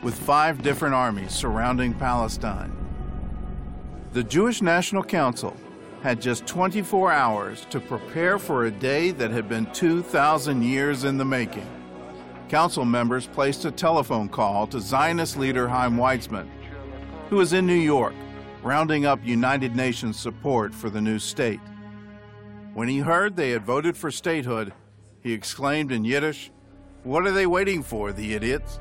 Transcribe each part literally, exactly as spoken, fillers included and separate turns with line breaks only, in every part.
with five different armies surrounding Palestine. The Jewish National Council had just twenty-four hours to prepare for a day that had been two thousand years in the making. Council members placed a telephone call to Zionist leader Chaim Weizmann, who was in New York, rounding up United Nations support for the new state. When he heard they had voted for statehood, he exclaimed in Yiddish, "What are they waiting for, the idiots?"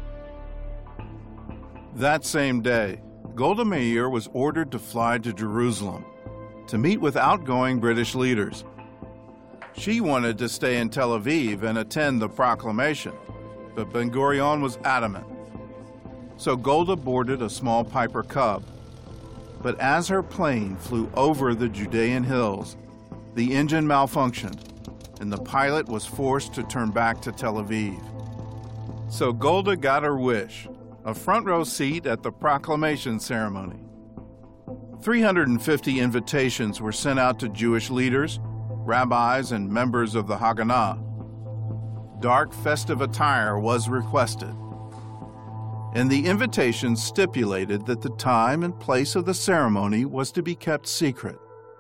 That same day, Golda Meir was ordered to fly to Jerusalem to meet with outgoing British leaders. She wanted to stay in Tel Aviv and attend the proclamation, but Ben-Gurion was adamant. So Golda boarded a small Piper Cub. But as her plane flew over the Judean hills, the engine malfunctioned, and the pilot was forced to turn back to Tel Aviv. So Golda got her wish, a front row seat at the proclamation ceremony. three hundred fifty invitations were sent out to Jewish leaders, rabbis, and members of the Haganah. Dark festive attire was requested, and the invitations stipulated that the time and place of the ceremony was to be kept secret.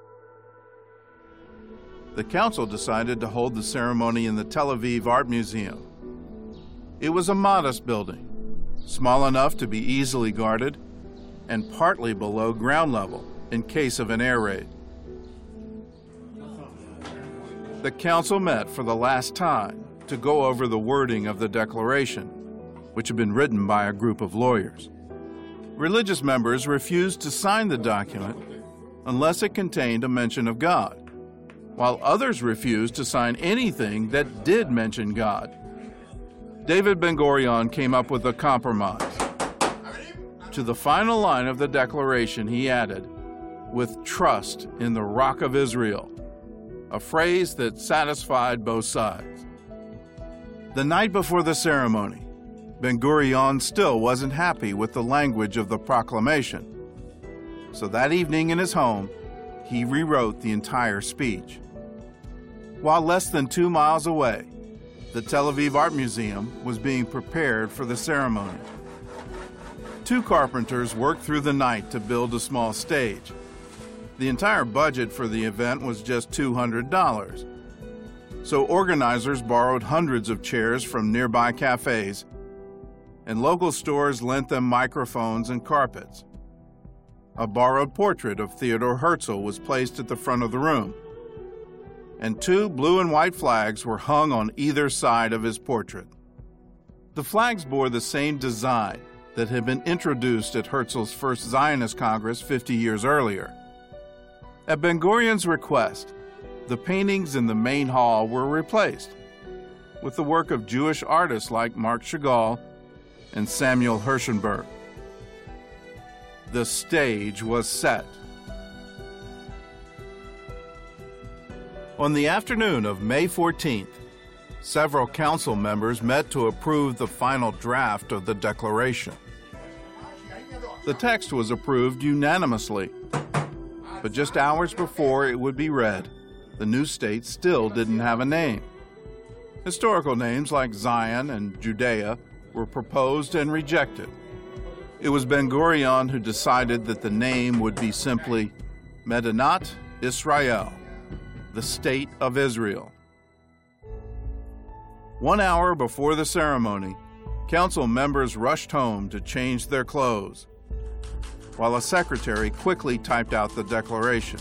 The council decided to hold the ceremony in the Tel Aviv Art Museum. It was a modest building, small enough to be easily guarded, and partly below ground level in case of an air raid. The council met for the last time to go over the wording of the declaration, which had been written by a group of lawyers. Religious members refused to sign the document unless it contained a mention of God, while others refused to sign anything that did mention God. David Ben-Gurion came up with a compromise. To the final line of the declaration, he added, "with trust in the Rock of Israel," a phrase that satisfied both sides. The night before the ceremony, Ben-Gurion still wasn't happy with the language of the proclamation. So that evening in his home, he rewrote the entire speech. While less than two miles away, the Tel Aviv Art Museum was being prepared for the ceremony. Two carpenters worked through the night to build a small stage. The entire budget for the event was just two hundred dollars. So organizers borrowed hundreds of chairs from nearby cafes, and local stores lent them microphones and carpets. A borrowed portrait of Theodor Herzl was placed at the front of the room, and two blue and white flags were hung on either side of his portrait. The flags bore the same design that had been introduced at Herzl's first Zionist Congress fifty years earlier. At Ben-Gurion's request, the paintings in the main hall were replaced with the work of Jewish artists like Marc Chagall and Samuel Hirschenberg. The stage was set. On the afternoon of May fourteenth, several council members met to approve the final draft of the declaration. The text was approved unanimously, but just hours before it would be read, the new state still didn't have a name. Historical names like Zion and Judea were proposed and rejected. It was Ben-Gurion who decided that the name would be simply Medinat Israel, the State of Israel. One hour before the ceremony, council members rushed home to change their clothes, while a secretary quickly typed out the declaration.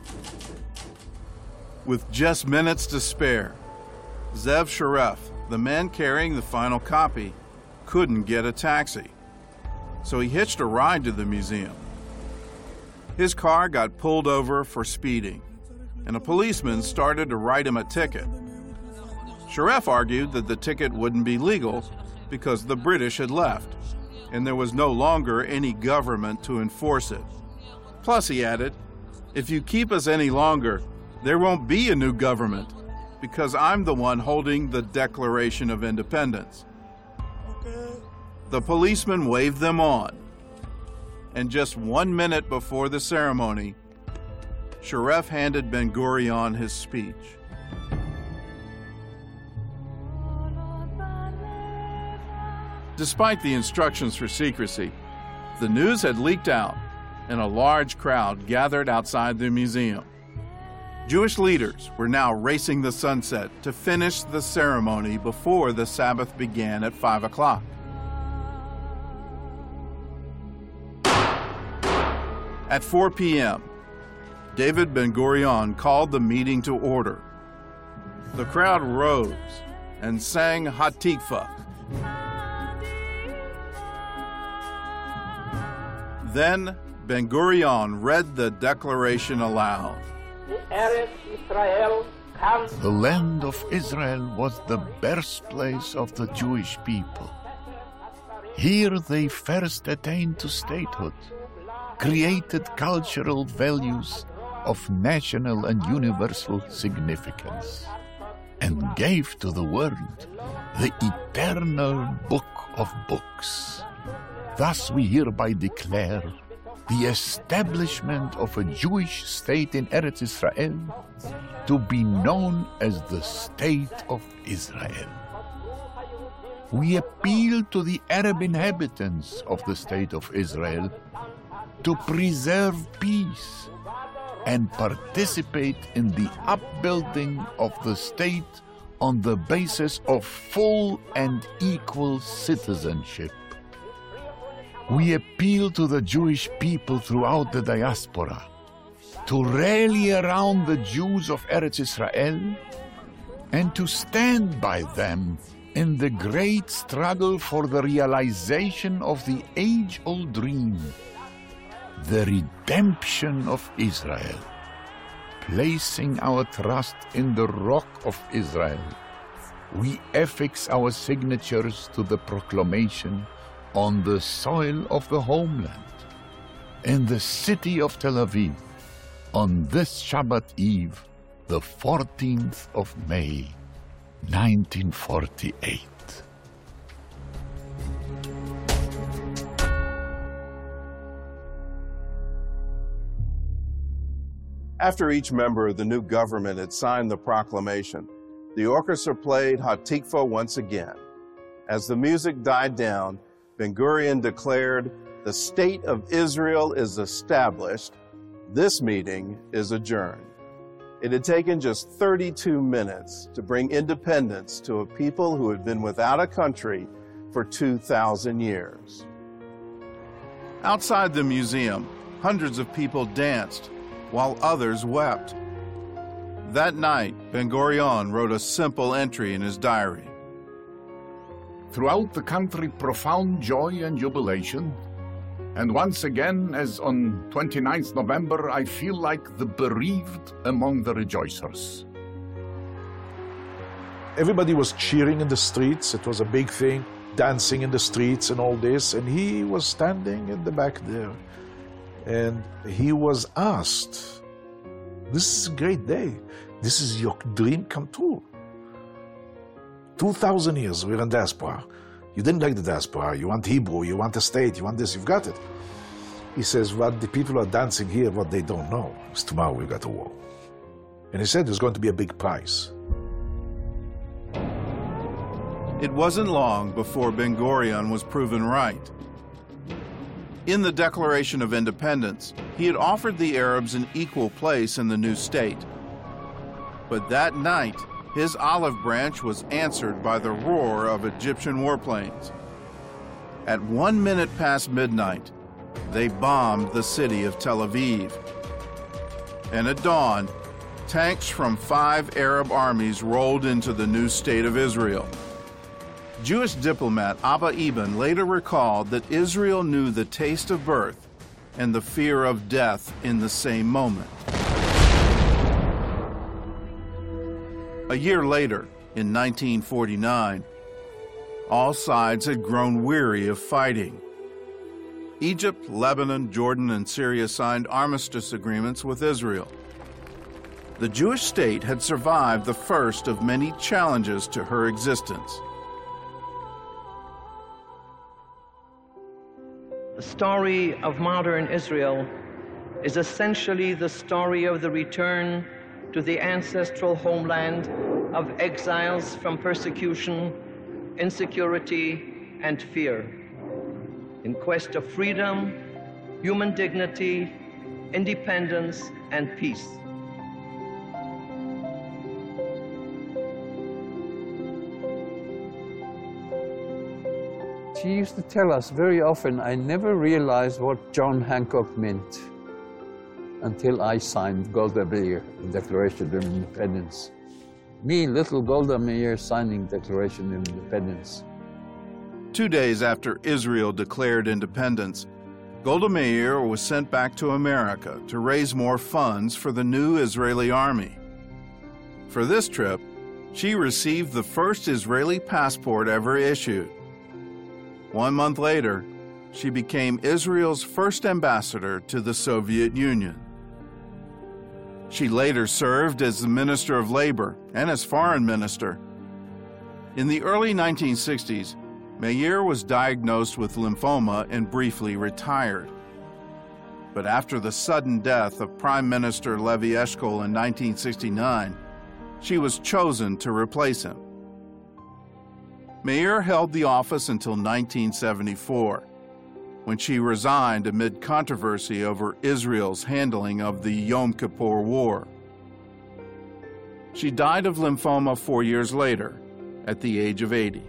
With just minutes to spare, Zev Sharef, the man carrying the final copy, couldn't get a taxi, so he hitched a ride to the museum. His car got pulled over for speeding, and a policeman started to write him a ticket. Sharef argued that the ticket wouldn't be legal because the British had left, and there was no longer any government to enforce it. Plus, he added, "If you keep us any longer, there won't be a new government, because I'm the one holding the Declaration of Independence." Okay. The policeman waved them on, and just one minute before the ceremony, Sharef handed Ben-Gurion his speech. Despite the instructions for secrecy, the news had leaked out, and a large crowd gathered outside the museum. Jewish leaders were now racing the sunset to finish the ceremony before the Sabbath began at five o'clock. At four p m, David Ben-Gurion called the meeting to order. The crowd rose and sang Hatikva. Then Ben-Gurion read the declaration aloud.
The land of Israel was the birthplace of the Jewish people. Here they first attained to statehood, created cultural values of national and universal significance, and gave to the world the eternal book of books. Thus we hereby declare the establishment of a Jewish state in Eretz Israel to be known as the State of Israel. We appeal to the Arab inhabitants of the State of Israel to preserve peace and participate in the upbuilding of the state on the basis of full and equal citizenship. We appeal to the Jewish people throughout the diaspora to rally around the Jews of Eretz Israel and to stand by them in the great struggle for the realization of the age-old dream, the redemption of Israel. Placing our trust in the Rock of Israel, we affix our signatures to the proclamation on the soil of the homeland, in the city of Tel Aviv, on this Shabbat Eve, the fourteenth of May, nineteen forty-eight.
After each member of the new government had signed the proclamation, the orchestra played Hatikva once again. As the music died down, Ben-Gurion declared, "The state of Israel is established. This meeting is adjourned." It had taken just thirty-two minutes to bring independence to a people who had been without a country for two thousand years. Outside the museum, hundreds of people danced while others wept. That night, Ben-Gurion wrote a simple entry in his diary.
Throughout the country, profound joy and jubilation. And once again, as on twenty-ninth of November, I feel like the bereaved among the rejoicers.
Everybody was cheering in the streets. It was a big thing, dancing in the streets and all this. And he was standing in the back there. And he was asked, "This is a great day. This is your dream come true. Two thousand years we're in diaspora. You didn't like the diaspora. You want Hebrew, you want a state, you want this, you've got it." He says, "What the people are dancing here, what they don't know is tomorrow we've got a war." And he said there's going to be a big prize.
It wasn't long before Ben-Gurion was proven right. In the Declaration of Independence, he had offered the Arabs an equal place in the new state. But that night, his olive branch was answered by the roar of Egyptian warplanes. At one minute past midnight, they bombed the city of Tel Aviv. And at dawn, tanks from five Arab armies rolled into the new state of Israel. Jewish diplomat Abba Eban later recalled that Israel knew the taste of birth and the fear of death in the same moment. A year later, in nineteen forty-nine, all sides had grown weary of fighting. Egypt, Lebanon, Jordan, and Syria signed armistice agreements with Israel. The Jewish state had survived the first of many challenges to her existence.
The story of modern Israel is essentially the story of the return to the ancestral homeland of exiles from persecution, insecurity, and fear, in quest of freedom, human dignity, independence, and peace.
She used to tell us very often, I never realized what John Hancock meant until I signed Golda Meir, the Declaration of Independence. Me, little Golda Meir, signing Declaration of Independence.
Two days after Israel declared independence, Golda Meir was sent back to America to raise more funds for the new Israeli army. For this trip, she received the first Israeli passport ever issued. One month later, she became Israel's first ambassador to the Soviet Union. She later served as the Minister of Labor and as Foreign Minister. In the early nineteen sixties, Meir was diagnosed with lymphoma and briefly retired. But after the sudden death of Prime Minister Levi Eshkol in nineteen sixty-nine, she was chosen to replace him. Meir held the office until nineteen seventy-four, when she resigned amid controversy over Israel's handling of the Yom Kippur War. She died of lymphoma four years later, at the age of eighty.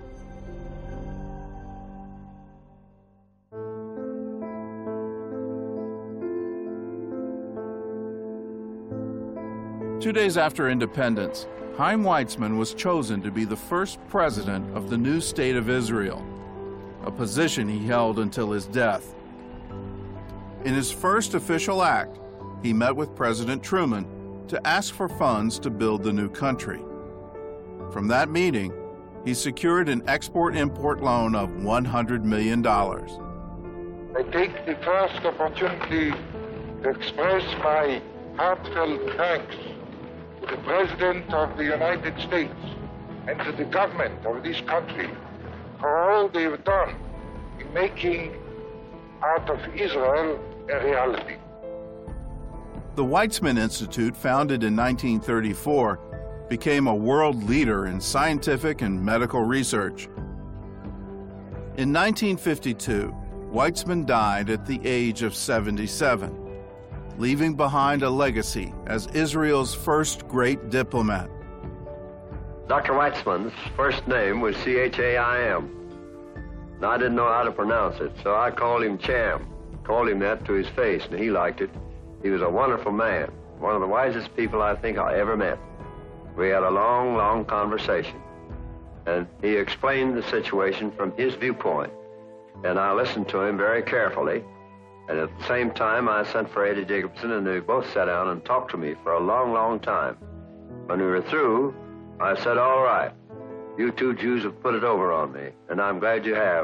Two days after independence, Chaim Weizmann was chosen to be the first president of the new state of Israel, a position he held until his death. In his first official act, he met with President Truman to ask for funds to build the new country. From that meeting, he secured an export-import loan of one hundred million dollars.
I take the first opportunity to express my heartfelt thanks to the President of the United States and to the government of this country for all they've done in making out of Israel a reality.
The Weizmann Institute, founded in nineteen thirty-four, became a world leader in scientific and medical research. In nineteen fifty-two, Weizmann died at the age of seventy-seven, leaving behind a legacy as Israel's first great diplomat.
Doctor Weizmann's first name was C H A I M, and I didn't know how to pronounce it, so I called him Cham. Called him that to his face, and he liked it. He was a wonderful man, one of the wisest people I think I ever met. We had a long, long conversation, and he explained the situation from his viewpoint, and I listened to him very carefully. And at the same time, I sent for Eddie Jacobson, and they both sat down and talked to me for a long, long time. When we were through, I said, all right, you two Jews have put it over on me, and I'm glad you have.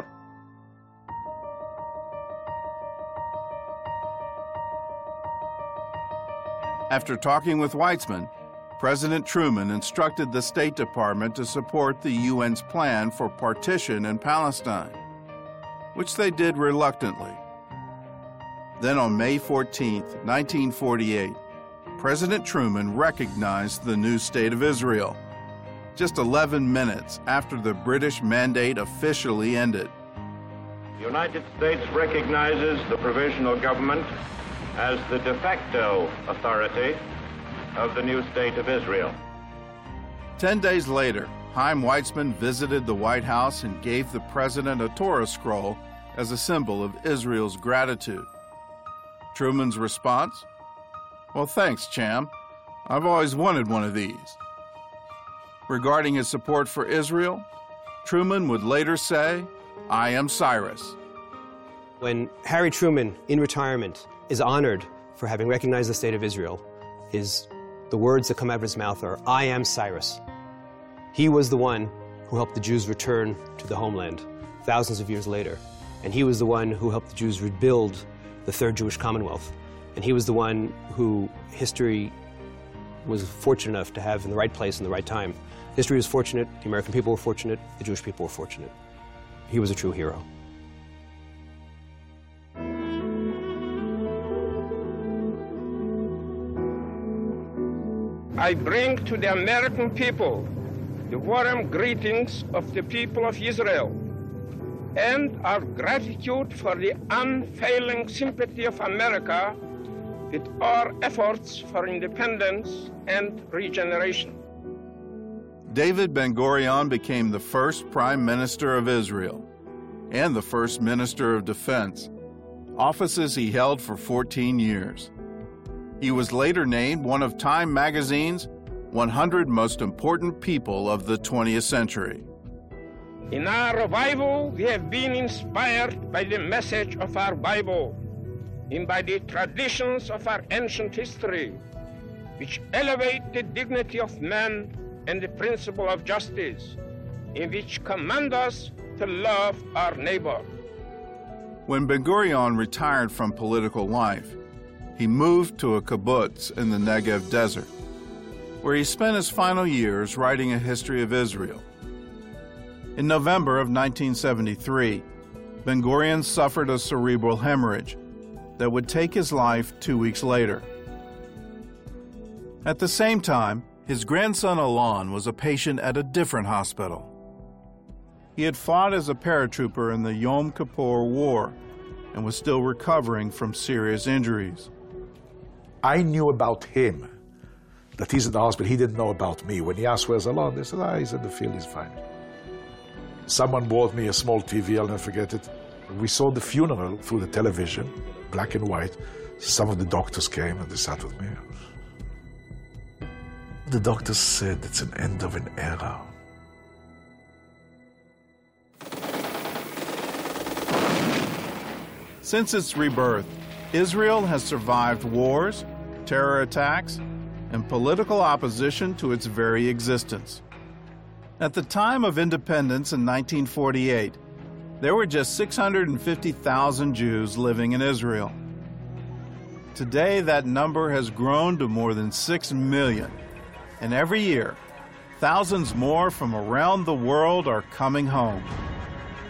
After talking with Weizmann, President Truman instructed the State Department to support the U N's plan for partition in Palestine, which they did reluctantly. Then on May fourteenth, nineteen forty-eight, President Truman recognized the new state of Israel, just eleven minutes after the British mandate officially ended.
The United States recognizes the provisional government as the de facto authority of the new state of Israel.
Ten days later, Chaim Weizmann visited the White House and gave the president a Torah scroll as a symbol of Israel's gratitude. Truman's response? Well, thanks, Cham. I've always wanted one of these. Regarding his support for Israel, Truman would later say, I am Cyrus.
When Harry Truman, in retirement, is honored for having recognized the state of Israel, his, the words that come out of his mouth are, I am Cyrus. He was the one who helped the Jews return to the homeland thousands of years later. And he was the one who helped the Jews rebuild the Third Jewish Commonwealth. And he was the one who history was fortunate enough to have in the right place in the right time. History was fortunate, the American people were fortunate, the Jewish people were fortunate. He was a true hero.
I bring to the American people the warm greetings of the people of Israel
and our gratitude for the unfailing sympathy of America with our efforts for independence and regeneration.
David Ben-Gurion became the first Prime Minister of Israel and the first Minister of Defense, offices he held for fourteen years. He was later named one of Time magazine's one hundred most important people of the twentieth century.
In our revival, we have been inspired by the message of our Bible and by the traditions of our ancient history, which elevate the dignity of man and the principle of justice, and which command us to love our neighbor.
When Ben-Gurion retired from political life, he moved to a kibbutz in the Negev desert, where he spent his final years writing a history of Israel. In November of nineteen seventy-three, Ben-Gurion suffered a cerebral hemorrhage that would take his life two weeks later. At the same time, his grandson Alon was a patient at a different hospital. He had fought as a paratrooper in the Yom Kippur War and was still recovering from serious injuries.
I knew about him, that he's in the hospital. He didn't know about me. When he asked, where's Alon? They said, ah, he's in the field, he's fine. Someone bought me a small T V, I'll never forget it. We saw the funeral through the television, black and white. Some of the doctors came and they sat with me. The doctors said it's an end of an era.
Since its rebirth, Israel has survived wars, terror attacks, and political opposition to its very existence. At the time of independence in nineteen forty-eight, there were just six hundred fifty thousand Jews living in Israel. Today, that number has grown to more than six million, and every year, thousands more from around the world are coming home.